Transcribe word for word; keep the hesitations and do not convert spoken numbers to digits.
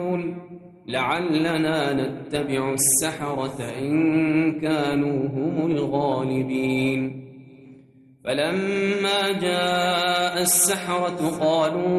لعلنا نتبع السحرة إن كانوا هم الغالبين. فلما جاء السحرة قالوا